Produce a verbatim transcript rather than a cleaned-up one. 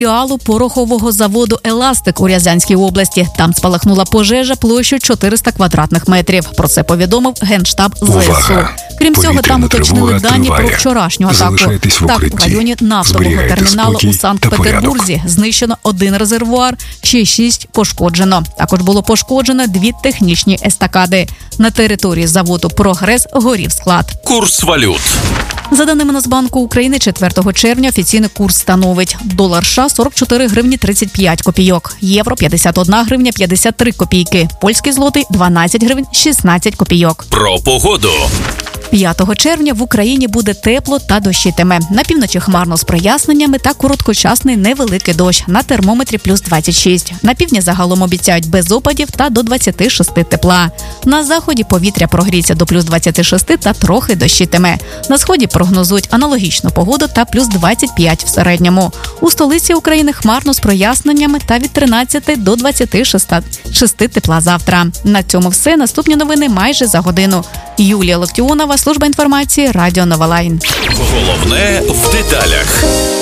філіалу порохового заводу «Еластик» у Рязанській області. Там спалахнула пожежа площею чотириста квадратних метрів. Про це повідомив Генштаб ЗСУ. Крім цього, там уточнили дані про вчорашню атаку. Так, у районі нафтового терміналу у Санкт-Петербурзі знищено один резервуар, ще шість пошкоджено. Також було пошкоджено дві технічні естакади. На території заводу «Прогрес» горів склад. Курс валют. За даними Нацбанку України, четвертого червня офіційний курс становить: долар США – сорок чотири гривні тридцять п'ять копійок, євро – п'ятдесят одна гривня п'ятдесят три копійки, польський злотий – дванадцять гривень шістнадцять копійок. Про погоду. п'ятого червня в Україні буде тепло та дощитиме. На півночі хмарно з проясненнями та короткочасний невеликий дощ. На термометрі плюс двадцять шість. На півдні загалом обіцяють без опадів та до двадцяти шести тепла. На заході повітря прогріється до плюс двадцяти шести та трохи дощитиме. На сході прогнозують аналогічну погоду та плюс двадцять п'ять в середньому. У столиці України хмарно з проясненнями та від тринадцяти до двадцяти шести тепла завтра. На цьому все. Наступні новини майже за годину. Юлія Локтіонова, служба інформації, Радіо Новолайн. Головне в деталях.